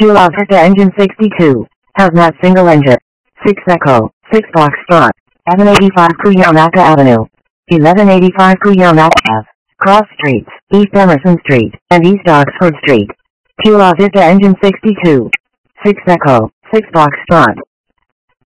Chula Vista engine 62. Hazmat single engine. 6 Echo. 6 box strut. 1185 Cuyahoga Avenue. 1185 Cuyahoga Ave. Cross Streets, East Emerson Street, and East Oxford Street. Chula Vista engine 62. 6 Echo. 6 box strut.